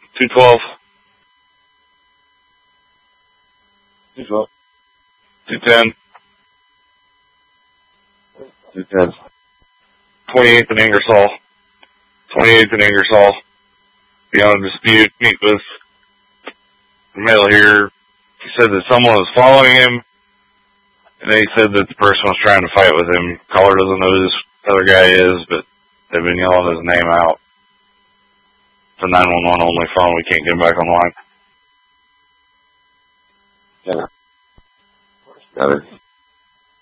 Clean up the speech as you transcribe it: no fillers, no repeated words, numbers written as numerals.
212. 212. 210. 210. 28th and Ingersoll. 28th and Ingersoll. Beyond dispute. Meet with the male here. He said that someone was following him. And then he said that the person was trying to fight with him. Caller doesn't know who this other guy is, but they've been yelling his name out. It's a 911 only phone. We can't get him back online. Yeah. Got it.